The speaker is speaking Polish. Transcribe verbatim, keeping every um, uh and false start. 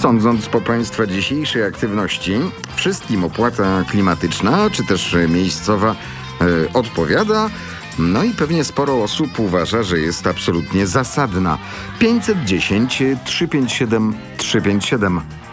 Sądząc po Państwa dzisiejszej aktywności, wszystkim opłata klimatyczna, czy też miejscowa y, odpowiada. No i pewnie sporo osób uważa, że jest absolutnie zasadna. pięćset dziesięć, trzysta pięćdziesiąt siedem, trzysta pięćdziesiąt siedem.